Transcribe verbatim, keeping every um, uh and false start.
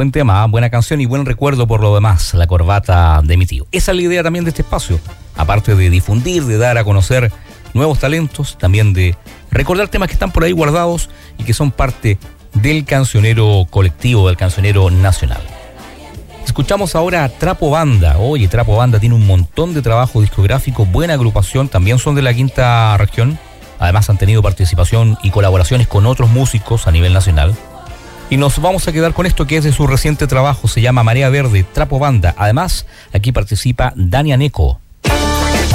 Buen tema, buena canción y buen recuerdo por lo demás, La Corbata de mi tío. Esa es la idea también de este espacio, aparte de difundir, de dar a conocer nuevos talentos, también de recordar temas que están por ahí guardados y que son parte del cancionero colectivo, del cancionero nacional. Escuchamos ahora a Trapo Banda. Oye, Trapo Banda tiene un montón de trabajo discográfico, buena agrupación, también son de la quinta región. Además han tenido participación y colaboraciones con otros músicos a nivel nacional. Y nos vamos a quedar con esto que es de su reciente trabajo, se llama Marea Verde, Trapo Banda. Además, aquí participa Dani Aneco.